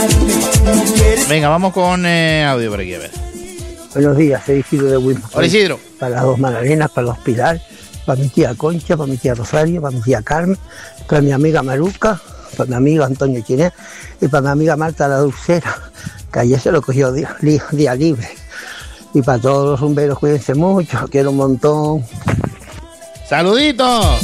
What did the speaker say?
Venga, vamos con audio por aquí, a ver. Buenos días, soy Isidro de Wilma. Hola, Isidro. Para las dos Magdalenas, para los Pilar, para mi tía Concha, para mi tía Rosario, para mi tía Carmen, para mi amiga Maruca, para mi amigo Antonio Chiné y para mi amiga Marta la Dulcera, que ayer se lo cogió día libre. Y para todos los rumberos, cuídense mucho, quiero un montón. ¡Saluditos!